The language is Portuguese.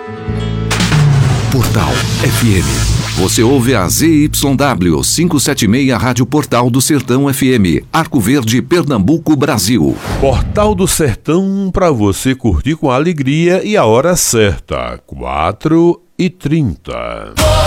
Portal FM. Você ouve a ZYW 576 Rádio Portal do Sertão FM, Arco Verde, Pernambuco, Brasil. Portal do Sertão para você curtir com alegria e a hora certa, 4h30.